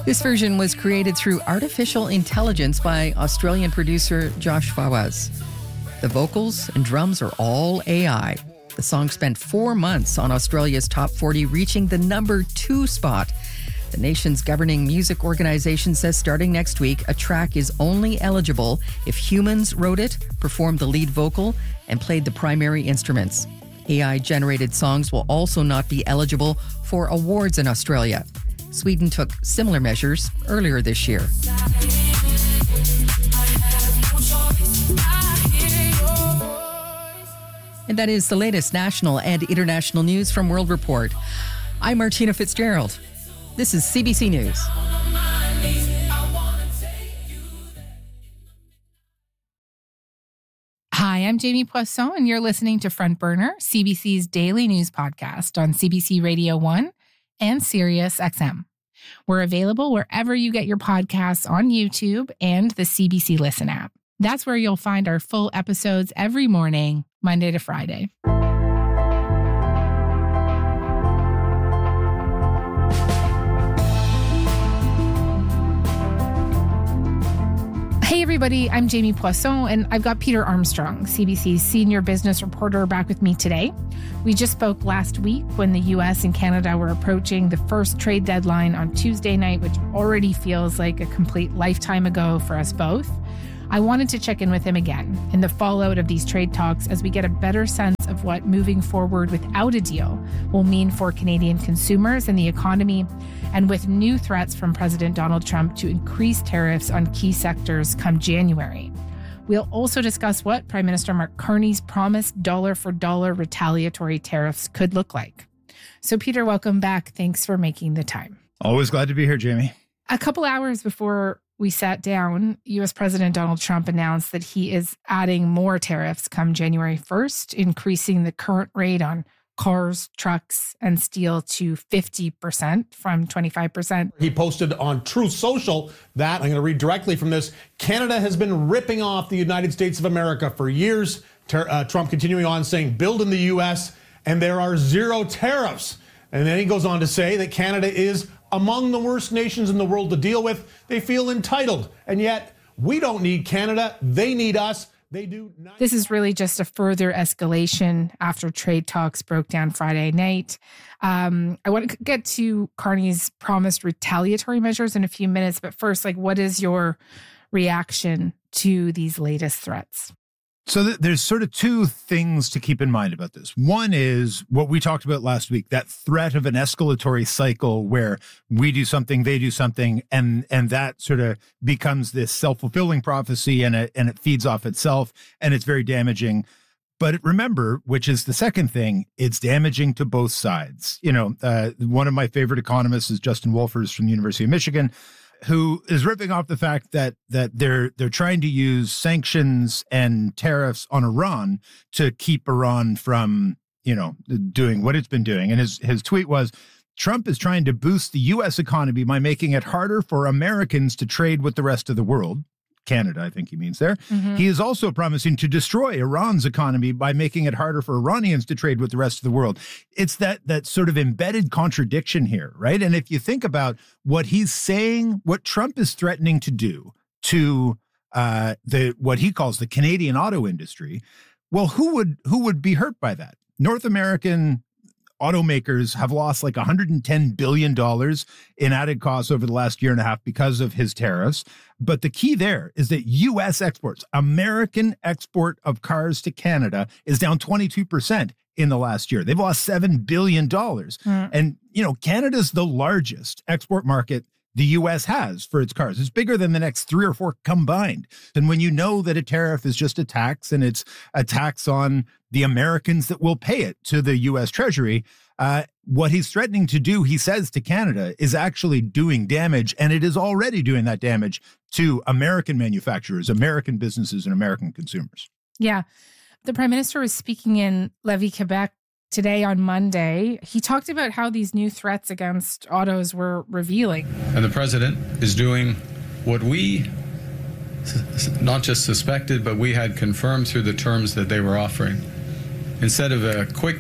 This version was created through artificial intelligence by Australian producer Josh Fawaz. The vocals and drums are all AI. The song spent 4 months on Australia's top 40, reaching the number 2 spot. The nation's governing music organization says starting next week, a track is only eligible if humans wrote it, performed the lead vocal, and played the primary instruments. AI-generated songs will also not be eligible for awards in Australia. Sweden took similar measures earlier this year. And that is the latest national and international news from World Report. I'm Martina Fitzgerald. This is CBC News. Hi, I'm Jamie Poisson, and you're listening to Front Burner, CBC's daily news podcast on CBC Radio 1 and Sirius XM. We're available wherever you get your podcasts on YouTube and the CBC Listen app. That's where you'll find our full episodes every morning, Monday to Friday. Hey everybody, I'm Jamie Poisson, and I've got Peter Armstrong, CBC's senior business reporter, back with me today. We just spoke last week when the US and Canada were approaching the first trade deadline on Tuesday night, which already feels like a complete lifetime ago for us both. I wanted to check in with him again in the fallout of these trade talks as we get a better sense of what moving forward without a deal will mean for Canadian consumers and the economy, and with new threats from President Donald Trump to increase tariffs on key sectors come January. We'll also discuss what Prime Minister Mark Carney's promised dollar-for-dollar retaliatory tariffs could look like. So, Peter, welcome back. Thanks for making the time. Always glad to be here, Jamie. A couple hours before we sat down, U.S. President Donald Trump announced that he is adding more tariffs come January 1st, increasing the current rate on cars, trucks, and steel to 50% from 25%. He posted on Truth Social that, I'm going to read directly from this, Canada has been ripping off the United States of America for years. Trump continuing on saying, build in the U.S., and there are zero tariffs. And then he goes on to say that Canada is among the worst nations in the world to deal with. They feel entitled. And yet, we don't need Canada. They need us. They do not. This is really just a further escalation after trade talks broke down Friday night. I want to get to Carney's promised retaliatory measures in a few minutes. But first, what is your reaction to these latest threats? So there's sort of two things to keep in mind about this. One is what we talked about last week, that threat of an escalatory cycle where we do something, they do something, and that sort of becomes this self-fulfilling prophecy, and it feeds off itself, and it's very damaging. But remember, which is the second thing, it's damaging to both sides. One of my favorite economists is Justin Wolfers from the University of Michigan, who is ripping off the fact that they're trying to use sanctions and tariffs on Iran to keep Iran from, doing what it's been doing. And his tweet was, Trump is trying to boost the U.S. economy by making it harder for Americans to trade with the rest of the world. Canada, I think he means there. Mm-hmm. He is also promising to destroy Iran's economy by making it harder for Iranians to trade with the rest of the world. It's that sort of embedded contradiction here, right? And if you think about what he's saying, what Trump is threatening to do to what he calls the Canadian auto industry, well, who would be hurt by that? North American automakers have lost like $110 billion in added costs over the last year and a half because of his tariffs. But the key there is that U.S. exports, American export of cars to Canada, is down 22% in the last year. They've lost $7 billion. And, Canada's the largest export market the U.S. has for its cars. It's bigger than the next 3 or 4 combined. And when you know that a tariff is just a tax, and it's a tax on the Americans that will pay it to the U.S. Treasury, what he's threatening to do, he says, to Canada is actually doing damage, and it is already doing that damage to American manufacturers, American businesses, and American consumers. Yeah. The Prime Minister was speaking in Lévis, Quebec today on Monday. He talked about how these new threats against autos were revealing. And the President is doing what we not just suspected, but we had confirmed through the terms that they were offering. Instead of a quick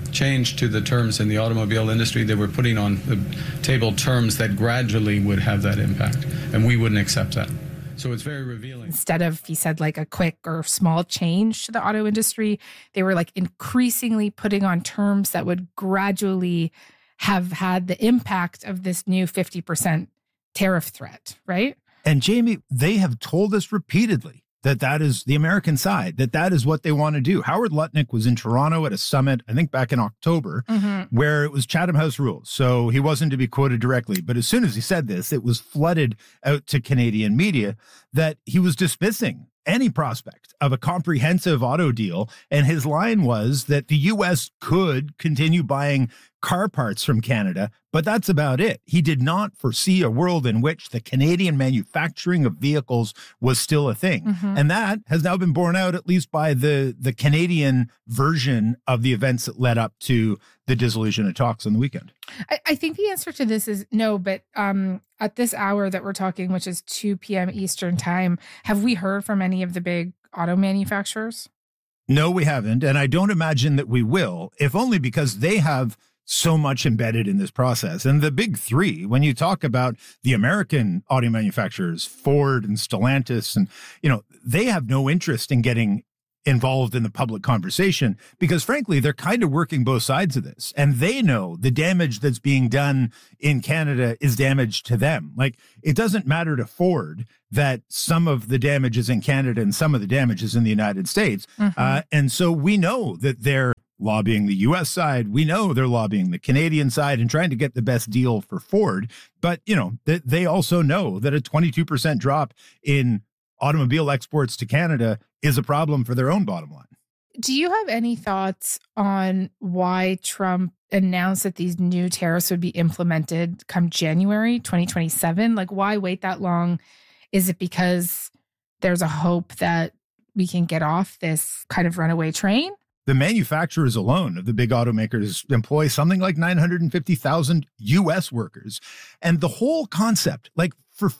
change to the terms in the automobile industry. They were putting on the table terms that gradually would have that impact, and we wouldn't accept that. So it's very revealing. Instead of, he said, like a quick or small change to the auto industry, they were like increasingly putting on terms that would gradually have had the impact of this new 50% tariff threat, right? And Jamie, they have told us repeatedly that is the American side, that is what they want to do. Howard Lutnick was in Toronto at a summit, I think back in October, where it was Chatham House rules. So he wasn't to be quoted directly. But as soon as he said this, it was flooded out to Canadian media that he was dismissing any prospect of a comprehensive auto deal. And his line was that the U.S. could continue buying car parts from Canada, but that's about it. He did not foresee a world in which the Canadian manufacturing of vehicles was still a thing. And that has now been borne out, at least by the Canadian version of the events that led up to the dissolution of talks on the weekend. I think the answer to this is no, but at this hour that we're talking, which is 2 p.m. Eastern time, have we heard from any of the big auto manufacturers? No, we haven't. And I don't imagine that we will, if only because they have so much embedded in this process. And the big three, when you talk about the American auto manufacturers, Ford and Stellantis, and, they have no interest in getting involved in the public conversation because, frankly, they're kind of working both sides of this. And they know the damage that's being done in Canada is damage to them. Like, it doesn't matter to Ford that some of the damage is in Canada and some of the damage is in the United States. And so we know that they're lobbying the U.S. side. We know they're lobbying the Canadian side and trying to get the best deal for Ford. But, they also know that a 22% drop in automobile exports to Canada is a problem for their own bottom line. Do you have any thoughts on why Trump announced that these new tariffs would be implemented come January 2027? Like, why wait that long? Is it because there's a hope that we can get off this kind of runaway train? The manufacturers alone of the big automakers employ something like 950,000 U.S. workers. And the whole concept, like for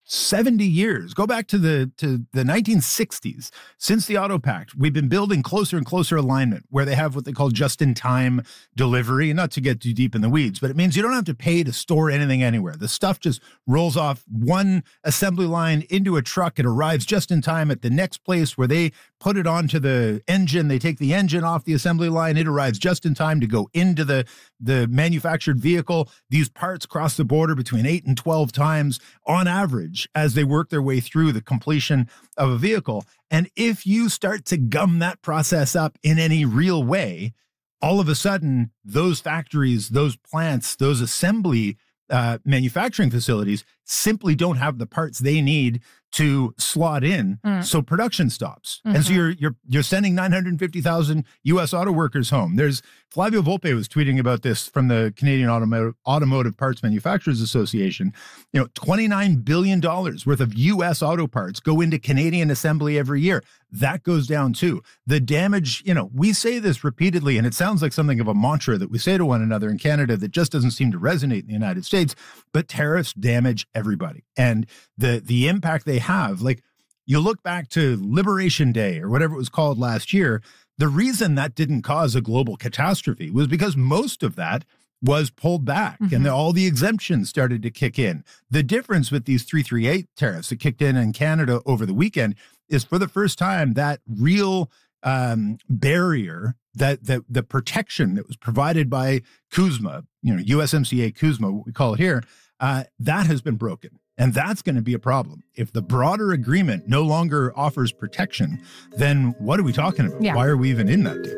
70 years, go back to the 1960s, since the Auto Pact, we've been building closer and closer alignment where they have what they call just-in-time delivery. Not to get too deep in the weeds, but it means you don't have to pay to store anything anywhere. The stuff just rolls off one assembly line into a truck. It arrives just in time at the next place where they put it onto the engine. They take the engine off the assembly line. It arrives just in time to go into the manufactured vehicle. These parts cross the border between 8 and 12 times on average as they work their way through the completion of a vehicle. And if you start to gum that process up in any real way, all of a sudden, those factories, those plants, those assembly manufacturing facilities simply don't have the parts they need to slot in. So production stops. And so you're sending 950,000 U.S. auto workers home. There's Flavio Volpe was tweeting about this from the Canadian Automotive Parts Manufacturers Association. $29 billion worth of U.S. auto parts go into Canadian assembly every year. That goes down too. The damage, we say this repeatedly, and it sounds like something of a mantra that we say to one another in Canada that just doesn't seem to resonate in the United States, but tariffs damage everybody. And the impact they have, like you look back to Liberation Day or whatever it was called last year, the reason that didn't cause a global catastrophe was because most of that was pulled back and all the exemptions started to kick in. The difference with these 338 tariffs that kicked in Canada over the weekend is for the first time that real barrier, that the protection that was provided by CUSMA, USMCA CUSMA, what we call it here, that has been broken. And that's going to be a problem. If the broader agreement no longer offers protection, then what are we talking about? Yeah. Why are we even in that deal?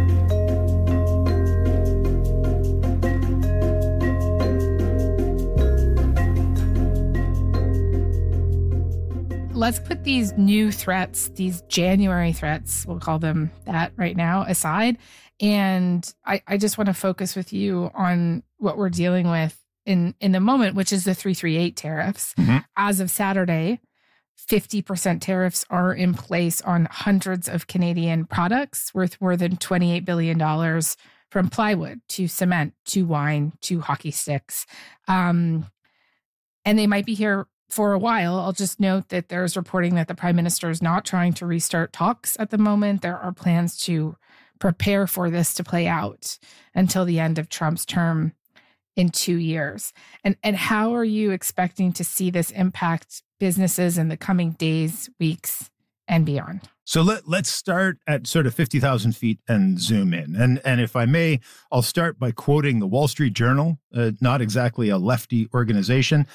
Let's put these new threats, these January threats, we'll call them that right now, aside. And I just want to focus with you on what we're dealing with in the moment, which is the 338 tariffs. As of Saturday, 50% tariffs are in place on hundreds of Canadian products worth more than $28 billion, from plywood to cement to wine to hockey sticks. And they might be here for a while. I'll just note that there's reporting that the Prime Minister is not trying to restart talks at the moment. There are plans to prepare for this to play out until the end of Trump's term in 2 years. And how are you expecting to see this impact businesses in the coming days, weeks, and beyond? So let's start at sort of 50,000 feet and zoom in. And if I may, I'll start by quoting the Wall Street Journal, not exactly a lefty organization,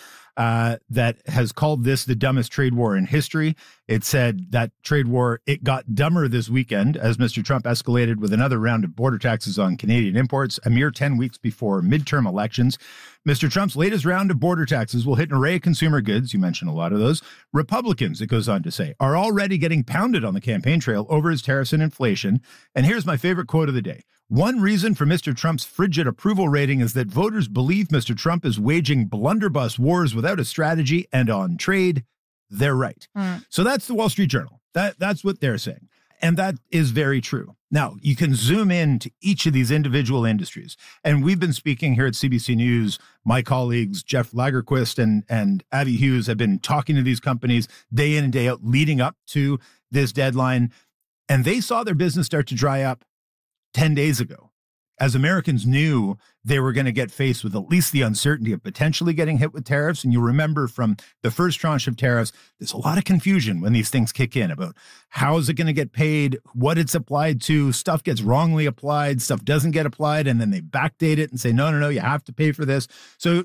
that has called this the dumbest trade war in history. It said that trade war, it got dumber this weekend as Mr. Trump escalated with another round of border taxes on Canadian imports, a mere 10 weeks before midterm elections. Mr. Trump's latest round of border taxes will hit an array of consumer goods. You mentioned a lot of those. Republicans, it goes on to say, are already getting pounded on the campaign trail over his tariffs and inflation. And here's my favorite quote of the day. One reason for Mr. Trump's frigid approval rating is that voters believe Mr. Trump is waging blunderbuss wars without a strategy, and on trade, they're right. So that's the Wall Street Journal. That's what they're saying. And that is very true. Now, you can zoom in to each of these individual industries. And we've been speaking here at CBC News. My colleagues, Jeff Lagerquist and Abby Hughes, have been talking to these companies day in and day out leading up to this deadline. And they saw their business start to dry up 10 days ago, as Americans knew they were going to get faced with at least the uncertainty of potentially getting hit with tariffs. And you remember from the first tranche of tariffs, there's a lot of confusion when these things kick in about how is it going to get paid, what it's applied to, stuff gets wrongly applied, stuff doesn't get applied, and then they backdate it and say, no, you have to pay for this. So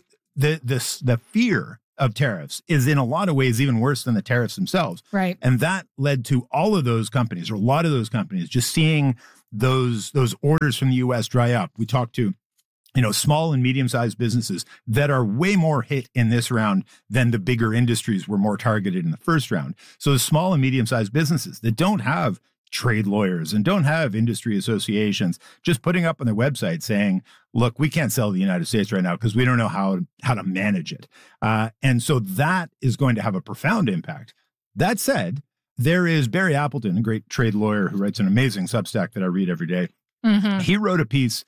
the fear of tariffs is in a lot of ways even worse than the tariffs themselves. Right. And that led to all of those companies, or a lot of those companies, just seeing those orders from the U.S. dry up. We talked to, small and medium-sized businesses that are way more hit in this round than the bigger industries were more targeted in the first round. So the small and medium-sized businesses that don't have trade lawyers and don't have industry associations just putting up on their website saying, look, we can't sell the United States right now because we don't know how to manage it. And so that is going to have a profound impact. That said, there is Barry Appleton, a great trade lawyer who writes an amazing Substack that I read every day. Mm-hmm. He wrote a piece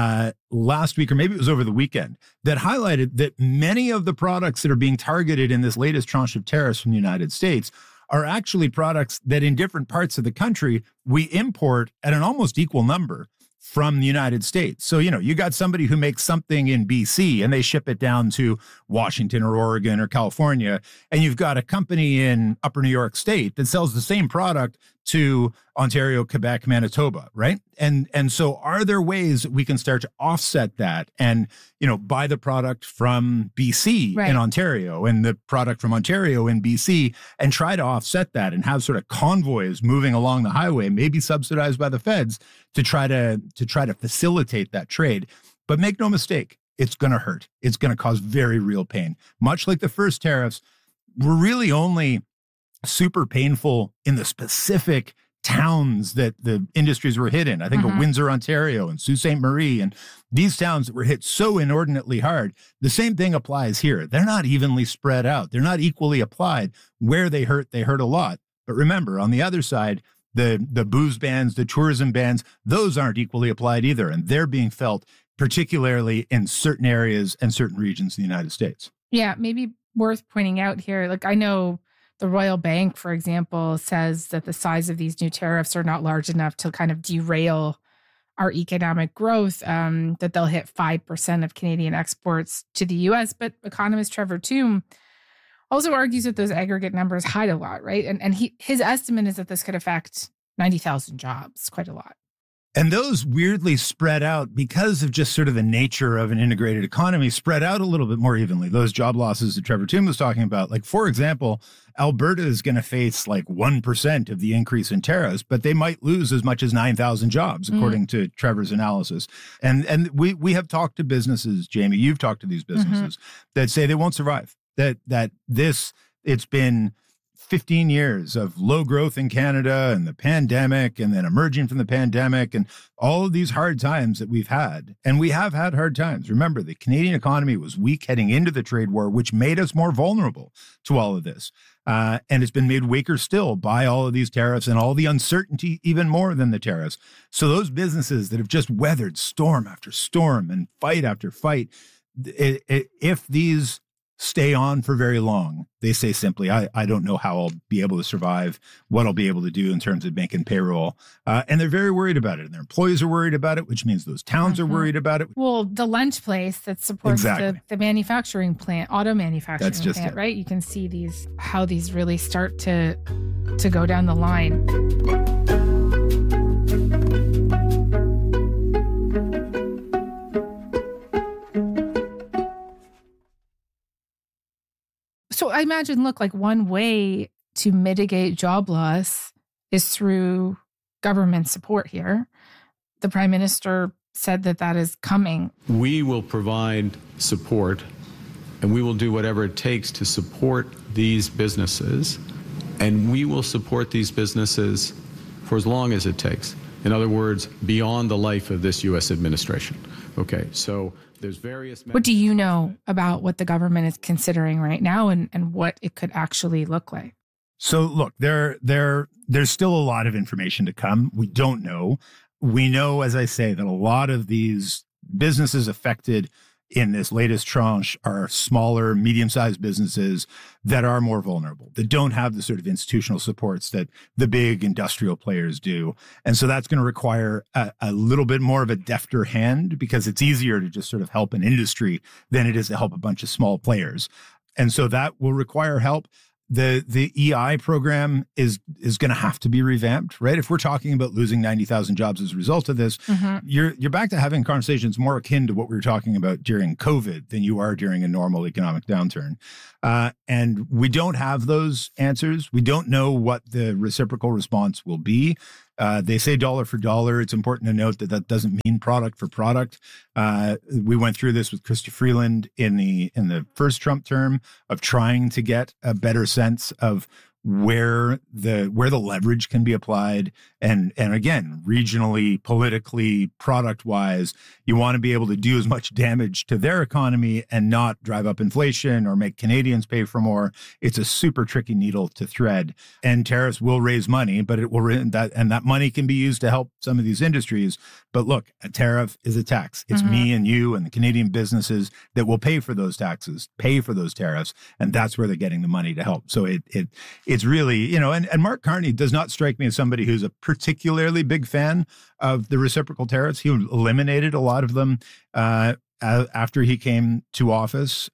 last week, or maybe it was over the weekend, that highlighted that many of the products that are being targeted in this latest tranche of tariffs from the United States are actually products that in different parts of the country we import at an almost equal number from the United States. So, you got somebody who makes something in BC and they ship it down to Washington or Oregon or California. And you've got a company in Upper New York State that sells the same product to Ontario, Quebec, Manitoba, right? And so are there ways that we can start to offset that and, buy the product from BC in Ontario and the product from Ontario in BC and try to offset that and have sort of convoys moving along the highway, maybe subsidized by the feds to try to facilitate that trade. But make no mistake, it's going to hurt. It's going to cause very real pain. Much like the first tariffs, were really only super painful in the specific towns that the industries were hit in. I think of Windsor, Ontario and Sault Ste. Marie and these towns that were hit so inordinately hard. The same thing applies here. They're not evenly spread out. They're not equally applied. Where they hurt a lot. But remember, on the other side, the booze bans, the tourism bans, those aren't equally applied either. And they're being felt particularly in certain areas and certain regions in the United States. Yeah, maybe worth pointing out here, like I know the Royal Bank, for example, says that the size of these new tariffs are not large enough to kind of derail our economic growth, that they'll hit 5% of Canadian exports to the U.S. But economist Trevor Tombe also argues that those aggregate numbers hide a lot, right? And his estimate is that this could affect 90,000 jobs, quite a lot. And those weirdly spread out because of just sort of the nature of an integrated economy, spread out a little bit more evenly. Those job losses that Trevor Tombe was talking about, like, for example, Alberta is going to face like 1% of the increase in tariffs, but they might lose as much as 9,000 jobs, according to Trevor's analysis. And we have talked to businesses, Jamie, you've talked to these businesses that say they won't survive, that it's been 15 years of low growth in Canada and the pandemic and then emerging from the pandemic and all of these hard times that we've had. And we have had hard times. Remember, the Canadian economy was weak heading into the trade war, which made us more vulnerable to all of this. And it's been made weaker still by all of these tariffs and all the uncertainty, even more than the tariffs. So those businesses that have just weathered storm after storm and fight after fight, if these stay on for very long. They say simply, I don't know how I'll be able to survive, what I'll be able to do in terms of making payroll. And they're very worried about it. And their employees are worried about it, which means those towns are worried about it. Well, the lunch place that supports the manufacturing plant, auto manufacturing plant, right? You can see how these really start to go down the line. So I imagine, look, like one way to mitigate job loss is through government support here. The Prime Minister said that is coming. We will provide support, and we will do whatever it takes to support these businesses, and we will support these businesses for as long as it takes. In other words, beyond the life of this U.S. administration. Okay, so there's various... What do you know about what the government is considering right now and what it could actually look like? So look, there's still a lot of information to come. We don't know. We know, as I say, that a lot of these businesses affected in this latest tranche are smaller, medium-sized businesses that are more vulnerable, that don't have the sort of institutional supports that the big industrial players do. And so that's going to require a little bit more of a defter hand, because it's easier to just sort of help an industry than it is to help a bunch of small players. And so that will require help. The EI program is going to have to be revamped, right? If we're talking about losing 90,000 jobs as a result of this, you're back to having conversations more akin to what we were talking about during COVID than you are during a normal economic downturn. And we don't have those answers. We don't know what the reciprocal response will be. They say dollar for dollar. It's important to note that doesn't mean product for product. We went through this with Chrystia Freeland in the first Trump term of trying to get a better sense of where the leverage can be applied. And again, regionally, politically, product wise, you want to be able to do as much damage to their economy and not drive up inflation or make Canadians pay for more. It's a super tricky needle to thread, and tariffs will raise money, but it will, that money can be used to help some of these industries. But look, a tariff is a tax. It's me and you and the Canadian businesses that will pay for those taxes, pay for those tariffs. And that's where they're getting the money to help. So it's really, and Mark Carney does not strike me as somebody who's a particularly big fan of the reciprocal tariffs. He eliminated a lot of them after he came to office,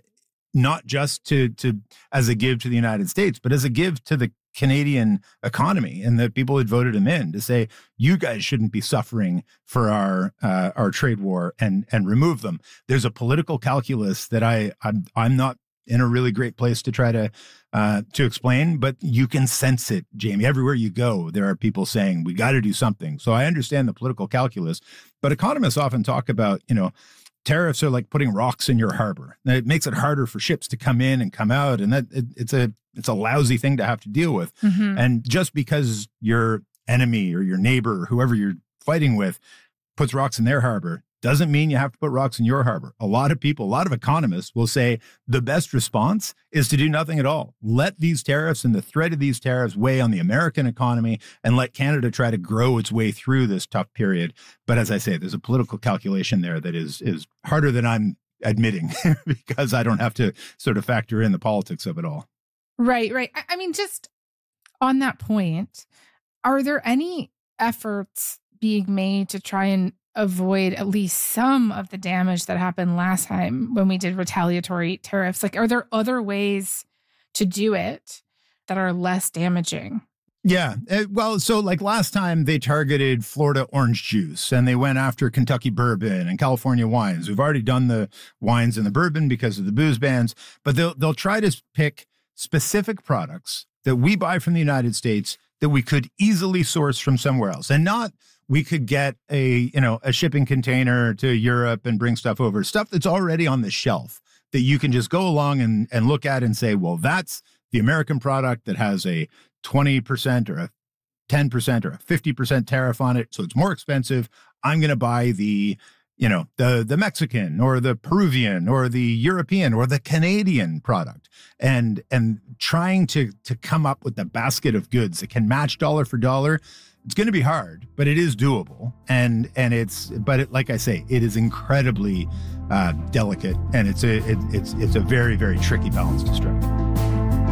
not just to as a give to the United States, but as a give to the Canadian economy and the people that voted him in, to say, you guys shouldn't be suffering for our trade war, and remove them. There's a political calculus that I'm not in a really great place to try to explain, but you can sense it, Jamie. Everywhere you go, there are people saying we got to do something. So I understand the political calculus, but economists often talk about, tariffs are like putting rocks in your harbor. It makes it harder for ships to come in and come out, and it's a lousy thing to have to deal with. And just because your enemy or your neighbor or whoever you're fighting with puts rocks in their harbor doesn't mean you have to put rocks in your harbor. A lot of people, a lot of economists will say the best response is to do nothing at all. Let these tariffs and the threat of these tariffs weigh on the American economy, and let Canada try to grow its way through this tough period. But as I say, there's a political calculation there that is harder than I'm admitting because I don't have to sort of factor in the politics of it all. Right. I mean, just on that point, are there any efforts being made to try and avoid at least some of the damage that happened last time when we did retaliatory tariffs? Like, are there other ways to do it that are less damaging? Yeah. Well, so like last time they targeted Florida orange juice, and they went after Kentucky bourbon and California wines. We've already done the wines and the bourbon because of the booze bans, but they'll try to pick specific products that we buy from the United States that we could easily source from somewhere else, and not we could get a shipping container to Europe and bring stuff over, stuff that's already on the shelf that you can just go along and look at and say, well, that's the American product that has a 20% or a 10% or a 50% tariff on it. So it's more expensive. I'm going to buy the Mexican or the Peruvian or the European or the Canadian product, and trying to come up with a basket of goods that can match dollar for dollar. It's going to be hard, but it is doable. Like I say, it is incredibly delicate, and it's a very, very tricky balance to strike.